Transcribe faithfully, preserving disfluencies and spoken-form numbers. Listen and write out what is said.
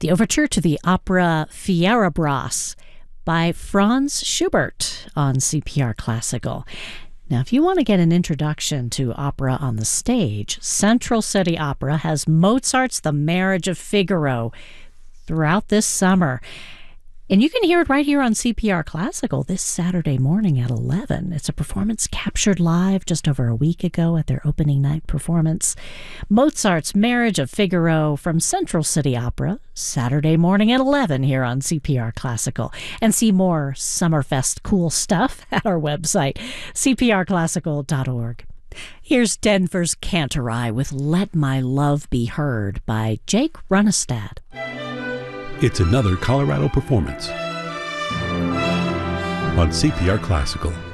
the overture to the opera Fierabras by Franz Schubert on C P R Classical. Now, if you want to get an introduction to opera on the stage, Central City Opera has Mozart's The Marriage of Figaro throughout this summer. And you can hear it right here on C P R Classical this Saturday morning at eleven. It's a performance captured live just over a week ago at their opening night performance. Mozart's Marriage of Figaro from Central City Opera, Saturday morning at eleven here on C P R Classical. And see more Summerfest cool stuff at our website, c p r classical dot org. Here's Denver's Cantorai with Let My Love Be Heard by Jake Runestad. It's another Colorado performance on C P R Classical.